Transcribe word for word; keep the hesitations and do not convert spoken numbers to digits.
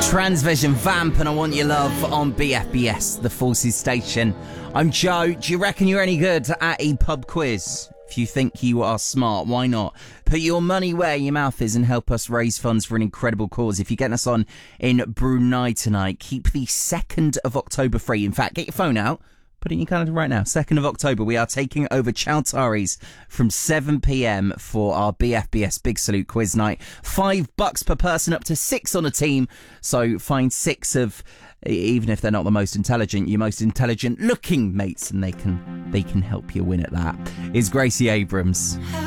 Transvision Vamp and I Want Your Love on B F B S, the Forces Station. I'm Joe. Do you reckon you're any good at a pub quiz? If you think you are smart, why not? Put your money where your mouth is and help us raise funds for an incredible cause. If you're getting us on in Brunei tonight, keep the second of October free. In fact, get your phone out. Put it in your calendar right now. second of October, we are taking over Chowtaris from seven p.m. for our B F B S Big Salute Quiz Night. Five bucks per person, up to six on a team. So find six of, even if they're not the most intelligent, your most intelligent looking mates, and they can they can help you win at that. Is Gracie Abrams.